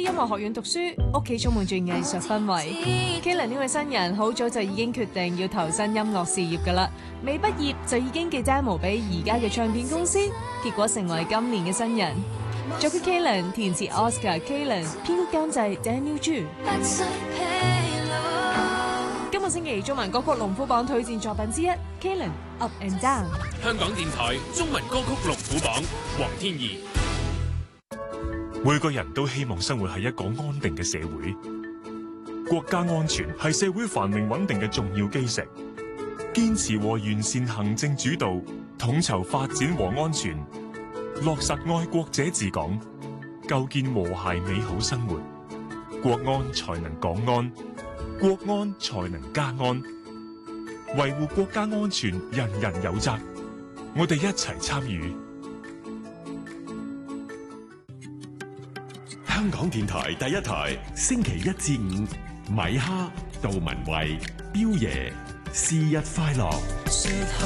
音樂學院讀書，屋企充滿住藝術氛圍。Kalen 呢位新人好早就已經決定要投身音樂事業㗎啦，未畢業就已經寄 demo 俾而家嘅唱片公司，結果成為今年嘅新人。作曲 Kalen， 填詞 Oscar Kalen， 編曲監製 Daniel Chu。今個星期中文歌曲龍虎榜推薦作品之一 Kalen Up and Down。 香港電台中文歌曲龍虎榜，黃天怡。 每個人都希望生活喺一個安定嘅社會，國家安全係社會繁榮穩定嘅重要基石。堅持和完善行政主導，統籌發展和安全，落實愛國者治港，構建和諧美好生活，國安才能港安，國安才能家安。維護國家安全，人人有責，我哋一齊參與。 香港電台第一台，星期一至五，米哈、杜文慧、彪爺，是日快樂。